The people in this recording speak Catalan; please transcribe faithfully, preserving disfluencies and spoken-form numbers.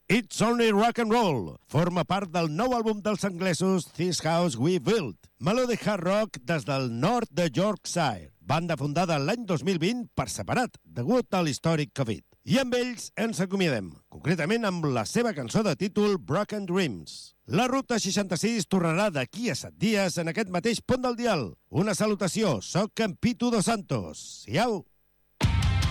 It's Only Rock and Roll forma part del nou àlbum dels anglesos This House We Built, melody hard rock des del nord de Yorkshire, banda fundada l'any dos mil vint per separat, degut a l'històric Covid. I amb ells ens acomiadem, concretament amb la seva cançó de títol Broken Dreams. La Ruta seixanta-sis tornarà d'aquí a set dies en aquest mateix punt del dial. Una salutació, soc en Pitu Dos Santos. Siau!